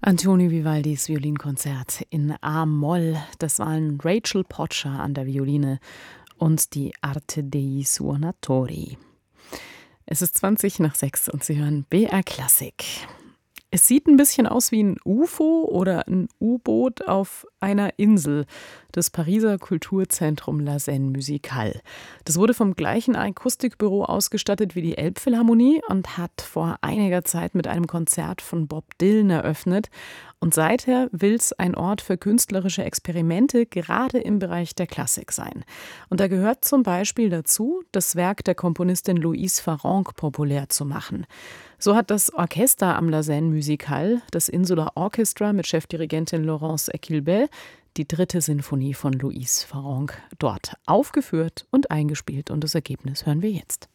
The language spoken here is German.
Antonio Vivaldis Violinkonzert in A-Moll. Das waren Rachel Potscher an der Violine und die Arte dei Suonatori. Es ist 20 nach 6 und Sie hören BR Klassik. Es sieht ein bisschen aus wie ein UFO oder ein U-Boot auf einer Insel, das Pariser Kulturzentrum La Seine Musicale. Das wurde vom gleichen Akustikbüro ausgestattet wie die Elbphilharmonie und hat vor einiger Zeit mit einem Konzert von Bob Dylan eröffnet. Und seither will es ein Ort für künstlerische Experimente, gerade im Bereich der Klassik sein. Und da gehört zum Beispiel dazu, das Werk der Komponistin Louise Farrenc populär zu machen. So hat das Orchester am La Seine Musicale, das Insular Orchestra mit Chefdirigentin Laurence Equilbet, die 3. Sinfonie von Louise Farrenc dort aufgeführt und eingespielt. Und das Ergebnis hören wir jetzt.